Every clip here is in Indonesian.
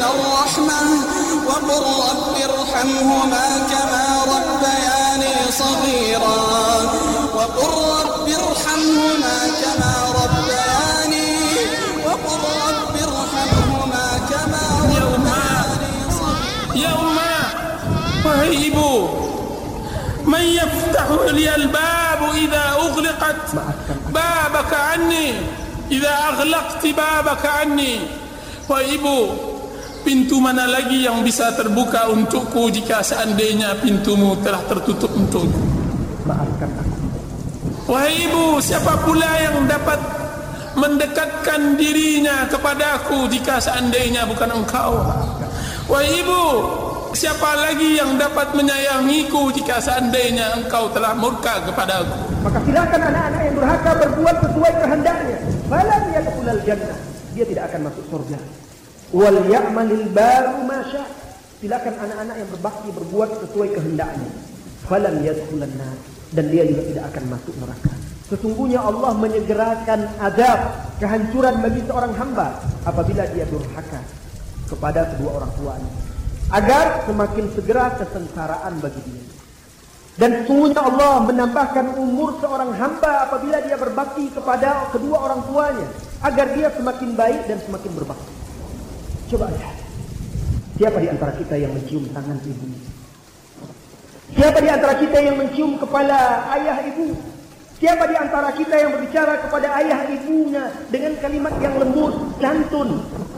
الرحمة وقل رب ارحمهما كما ربياني صغيرا وقل رب ارحمهما كما ربياني وقل رب ارحمهما كما ربياني صغيرا يا أمة وهي ibu من يفتح لي الباب إذا أغلقت بابك عني إذا أغلقت بابك عني. Wahai ibu, pintu mana lagi yang bisa terbuka untukku jika seandainya pintumu telah tertutup untukku? Maafkan aku. Wahai ibu, siapa pula yang dapat mendekatkan dirinya kepadaku jika seandainya bukan engkau? Wahai ibu, siapa lagi yang dapat menyayangiku jika seandainya engkau telah murka kepadaku? Maka silakan anak-anak yang durhaka berbuat sesuai kehendaknya. Falam yadkhulul jannah. Dia tidak akan masuk surga. Wal ya'malil baru ma syaa. Silakan anak-anak yang berbakti berbuat sesuai kehendaknya. Falam yadkhulan nar. Dan dia juga tidak akan masuk neraka. Sesungguhnya Allah menyegerakan azab, kehancuran bagi seorang hamba apabila dia durhaka kepada kedua orang tuanya, agar semakin segera kesengsaraan bagi dia. Dan sesungguhnya Allah menambahkan umur seorang hamba apabila dia berbakti kepada kedua orang tuanya, agar dia semakin baik dan semakin berbakti. Coba lihat, siapa di antara kita yang mencium tangan ibunya? Siapa di antara kita yang mencium kepala ayah ibu? Siapa di antara kita yang berbicara kepada ayah ibunya dengan kalimat yang lembut, santun?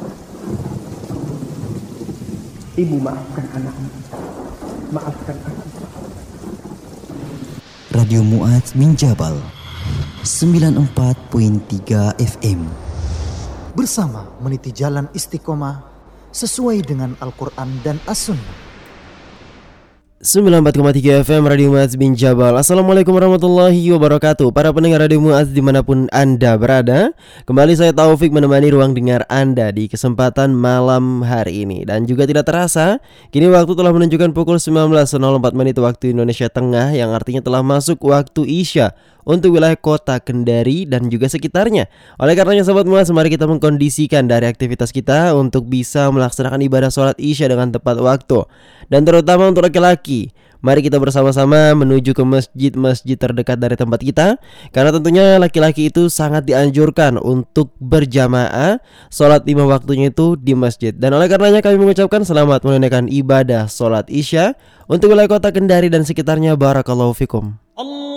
Ibu, maafkan anakmu. Maafkan aku. Radio Mu'adz min Jabal 94.3 FM. Bersama meniti jalan istiqomah sesuai dengan Al-Quran dan As-Sunnah. 94,3 FM Radio Mu'adz bin Jabal. Assalamualaikum warahmatullahi wabarakatuh. Para pendengar Radio Mu'adz dimanapun Anda berada, kembali saya Taufik menemani ruang dengar Anda di kesempatan malam hari ini. Dan juga tidak terasa, kini waktu telah menunjukkan pukul 19.04 waktu Indonesia Tengah, yang artinya telah masuk waktu Isya untuk wilayah kota Kendari dan juga sekitarnya. Oleh karenanya sahabat Mu'adz, mari kita mengkondisikan dari aktivitas kita untuk bisa melaksanakan ibadah sholat Isya dengan tepat waktu. Dan terutama untuk laki-laki, mari kita bersama-sama menuju ke masjid-masjid terdekat dari tempat kita, karena tentunya laki-laki itu sangat dianjurkan untuk berjamaah sholat 5 waktunya itu di masjid. Dan oleh karenanya kami mengucapkan selamat menunaikan ibadah sholat Isya untuk wilayah kota Kendari dan sekitarnya. Barakallahu fikum. Allah